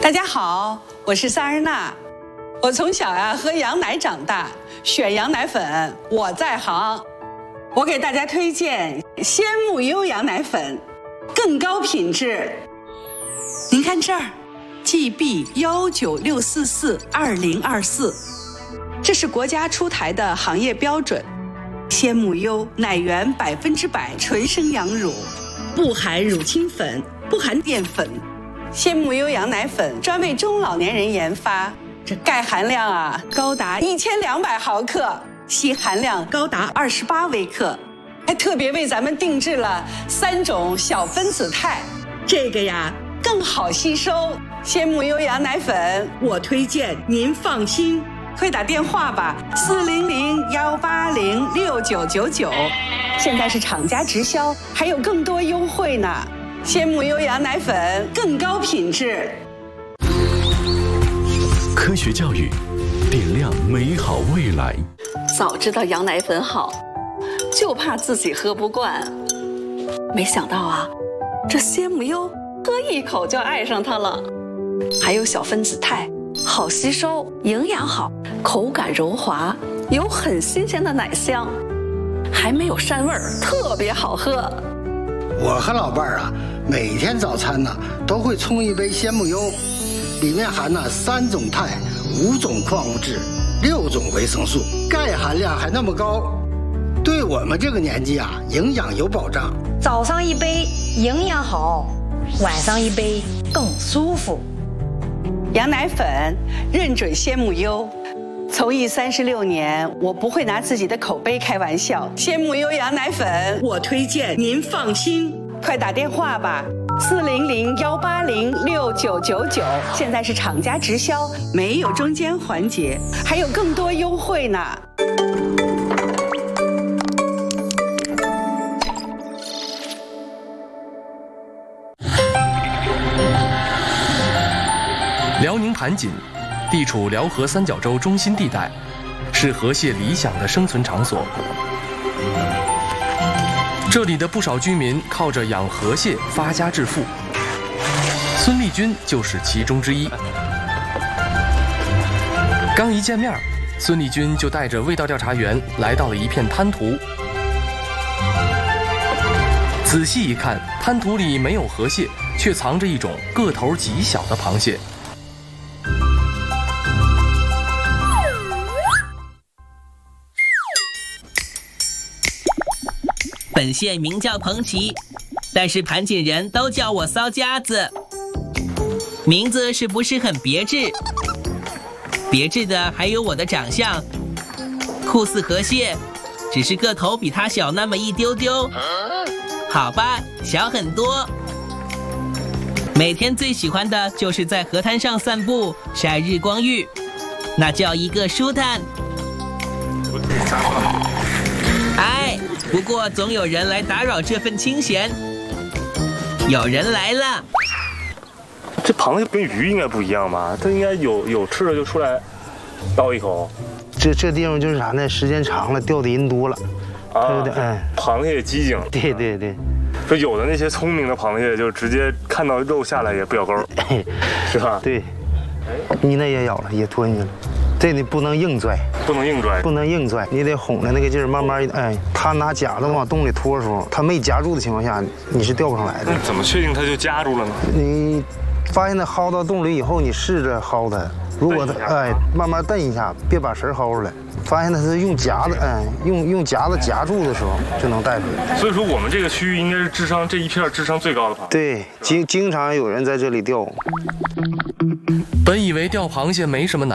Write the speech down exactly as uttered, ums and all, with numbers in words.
大家好，我是萨日娜。我从小呀喝羊奶长大，选羊奶粉我在行。我给大家推荐鲜木优羊奶粉，更高品质。您看这儿 ，G B 幺九六四四二零二四，这是国家出台的行业标准。鲜木优奶源百分之百纯生羊乳，不含乳清粉，不含淀粉。鲜木优羊奶粉专为中老年人研发，这钙含量啊高达一千两百毫克，硒含量高达二十八微克，还特别为咱们定制了三种小分子肽，这个呀更好吸收。鲜木优羊奶粉，我推荐您放心，快打电话吧，四零零幺八零六九九九，现在是厂家直销，还有更多优惠呢。鲜木优羊奶粉更高品质。 科学教育，点亮美好未来。 早知道羊奶粉好，就怕自己喝不惯。没想到啊，这鲜木优喝一口就爱上它了。还有小分子肽，好吸收，营养好，口感柔滑，有很新鲜的奶香，还没有膻味儿，特别好喝。 我和老伴儿啊，每天早餐呢都会冲一杯鲜木优，里面含了三种肽、五种矿物质、六种维生素，钙含量还那么高，对我们这个年纪啊，营养有保障。 早上一杯营养好，晚上一杯更舒服。 羊奶粉认准鲜木优。从艺三十六年，我不会拿自己的口碑开玩笑。鲜木优羊奶粉，我推荐您放心，快打电话吧，四零零幺八零六九九九，现在是厂家直销，没有中间环节，还有更多优惠呢。 辽宁盘锦地处辽河三角洲中心地带，是河蟹理想的生存场所。这里的不少居民靠着养河蟹发家致富，孙丽君就是其中之一。刚一见面，孙丽君就带着味道调查员来到了一片滩涂。仔细一看，滩涂里没有河蟹，却藏着一种个头极小的螃蟹。 本县名叫彭奇，但是盘锦人都叫我骚家子。名字是不是很别致？别致的还有我的长相，酷似河蟹，只是个头比它小那么一丢丢。好吧，小很多。每天最喜欢的就是在河滩上散步，晒日光浴，那叫一个舒坦。哎，不过总有人来打扰这份清闲。有人来了。 这螃蟹跟鱼应该不一样吧？它应该有有吃的就出来叨一口。 这这地方就是啥呢？时间长了，钓的人多了， 啊， 对不对？哎， 螃蟹机警。 对对对。 就有的那些聪明的螃蟹，就直接看到肉下来也不咬钩，是吧？ 对。你那也咬了，也吞进去了。这你不能硬拽， 不能硬拽， 不能硬拽，你得哄着那个劲儿，慢慢哎，他拿夹子往洞里拖的时候，他没夹住的情况下，你是钓不上来的。 那怎么确定他就夹住了呢？ 你发现他薅到洞里以后，你试着薅他，如果他哎慢慢蹬一下，别把绳薅出来，发现他是用夹子哎用用夹子夹住的时候就能带出来。 所以说我们这个区域应该是智商这一片智商最高的螃蟹。 对，经经常有人在这里钓。 本以为钓螃蟹没什么难。